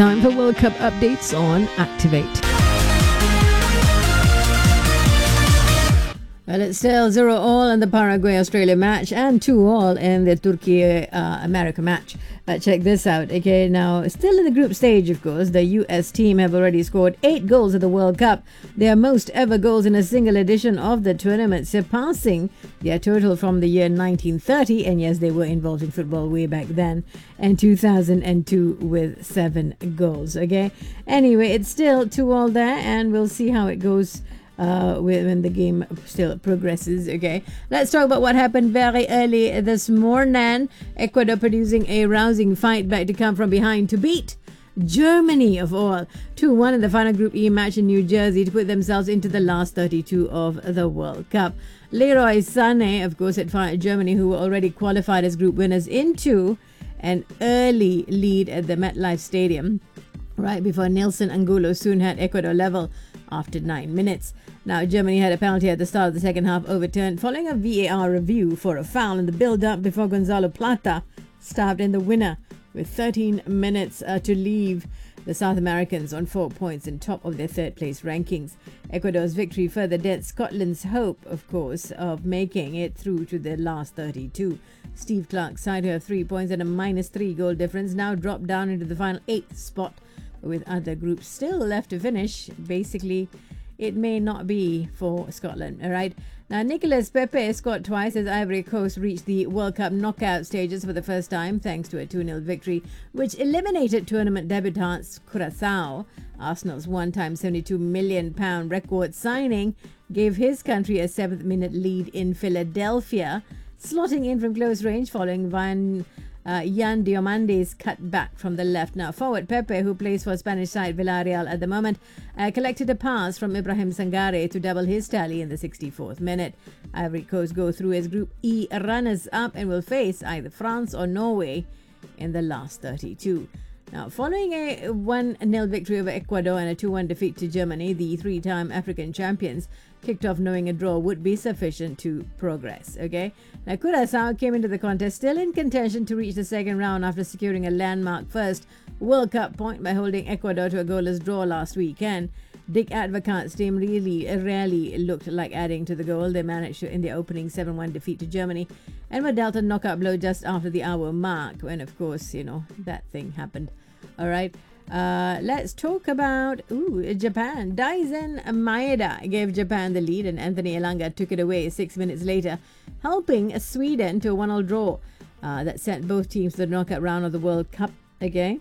Time for World Cup updates on Activate. Well, it's still 0-0 in the Paraguay-Australia match and 2-2 in the Turkey-America match. Check this out. Okay, now, still in the group stage, of course, the US team have already scored 8 goals at the World Cup, their most ever goals in a single edition of the tournament, surpassing their total from the year 1930. And yes, they were involved in football way back then, and 2002 with 7 goals. Okay, anyway, it's still 2-2 there, and we'll see how it goes when the game still progresses. Okay, let's talk about what happened very early this morning. Ecuador producing a rousing fight back to come from behind to beat Germany, of all, 2-1 in the final Group E match in New Jersey to put themselves into the last 32 of the World Cup. Leroy Sané, of course, had fired Germany, who were already qualified as group winners, into an early lead at the MetLife Stadium, right before Nelson Angulo soon had Ecuador level after 9 minutes. Now, Germany had a penalty at the start of the second half overturned following a VAR review for a foul in the build-up before Gonzalo Plata stabbed in the winner with 13 minutes to leave the South Americans on 4 points and top of their third-place rankings. Ecuador's victory further dents Scotland's hope, of course, of making it through to the last 32. Steve Clarke's side, who have 3 points and a -3 goal difference, now dropped down into the final 8th spot, with other groups still left to finish. Basically, it may not be for Scotland. All right. Now, Nicolas Pepe scored twice as Ivory Coast reached the World Cup knockout stages for the first time, thanks to a 2-0 victory, which eliminated tournament debutants Curaçao. Arsenal's one-time £72 million record signing gave his country a 7th-minute lead in Philadelphia, slotting in from close range following Yan Diomande's cut back from the left. Now, forward Pepe, who plays for Spanish side Villarreal at the moment, collected a pass from Ibrahim Sangare to double his tally in the 64th minute. Ivory Coast go through as Group E runners-up and will face either France or Norway in the last 32. Now, following a 1-0 victory over Ecuador and a 2-1 defeat to Germany, the 3-time African champions kicked off knowing a draw would be sufficient to progress. Okay, now Curaçao came into the contest still in contention to reach the second round after securing a landmark first World Cup point by holding Ecuador to a goalless draw last weekend. Dick Advocat's team really rarely looked like adding to the goal. They managed to in the opening 7-1 defeat to Germany and were dealt a knockout blow just after the hour mark when, of course, that thing happened. All right. Let's talk about Japan. Daisen Maeda gave Japan the lead and Anthony Elanga took it away 6 minutes later, helping Sweden to a 1-1 draw that sent both teams to the knockout round of the World Cup. Okay.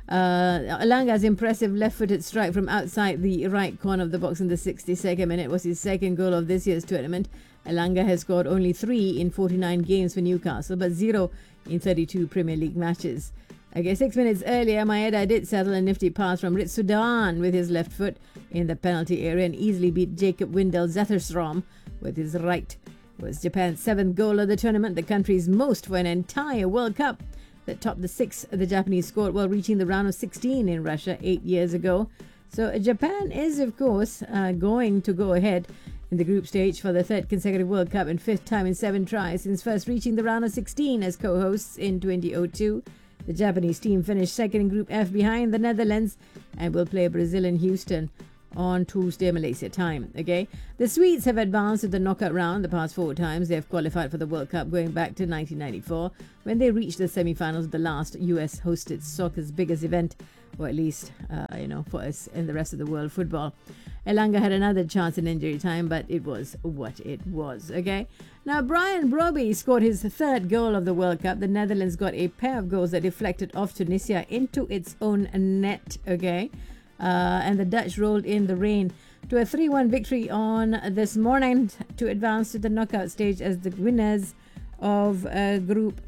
Elanga's impressive left-footed strike from outside the right corner of the box in the 62nd minute was his second goal of this year's tournament. Elanga has scored only 3 in 49 games for Newcastle, but 0 in 32 Premier League matches. Okay, 6 minutes earlier, Maeda did settle a nifty pass from Ritsudan with his left foot in the penalty area and easily beat Jacob Windel Zetterstrom with his right. It was Japan's 7th goal of the tournament, the country's most for an entire World Cup, that topped the 6th the Japanese scored while reaching the round of 16 in Russia 8 years ago. So Japan is, of course, going to go ahead in the group stage for the 3rd consecutive World Cup and 5th time in 7 tries since first reaching the round of 16 as co-hosts in 2002. The Japanese team finished second in Group F behind the Netherlands and will play Brazil in Houston on Tuesday, Malaysia time. Okay, the Swedes have advanced to the knockout round the past 4 times. They have qualified for the World Cup going back to 1994 when they reached the semi-finals of the last US-hosted soccer's biggest event, or at least, for us in the rest of the world football. Elanga had another chance in injury time, but it was what it was. Okay. Now, Brian Brobbey scored his 3rd goal of the World Cup. The Netherlands got a pair of goals that deflected off Tunisia into its own net. Okay. And the Dutch rolled in the rain to a 3-1 victory on this morning to advance to the knockout stage as the winners of group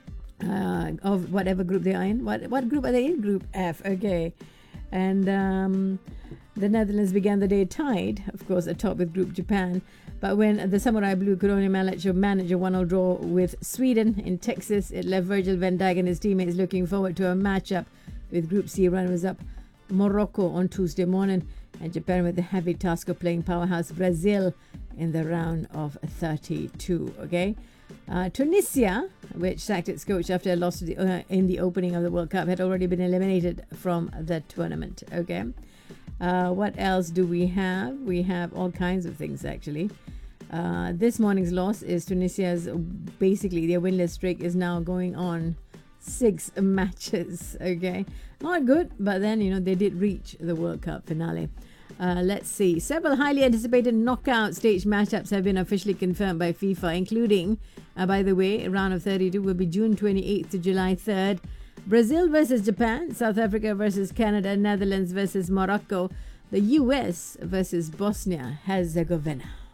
of whatever group they are in. What group are they in? Group F. Okay. And the Netherlands began the day tied, of course, atop with Group Japan. But when the Samurai Blue could only manage a 1-1 draw with Sweden in Texas, it left Virgil van Dijk and his teammates looking forward to a matchup with Group C runners-up Morocco on Tuesday morning, and Japan with the heavy task of playing powerhouse Brazil in the round of 32. Okay. Tunisia, which sacked its coach after a loss in the opening of the World Cup, had already been eliminated from the tournament. Okay. What else do we have? We have all kinds of things actually. This morning's loss is Tunisia's, basically their winless streak is now going on 6 matches. Okay, not good, but then they did reach the World Cup finale. Let's see. Several highly anticipated knockout stage matchups have been officially confirmed by FIFA, including, by the way, round of 32 will be June 28th to July 3rd. Brazil versus Japan, South Africa versus Canada, Netherlands versus Morocco, the US versus Bosnia Herzegovina.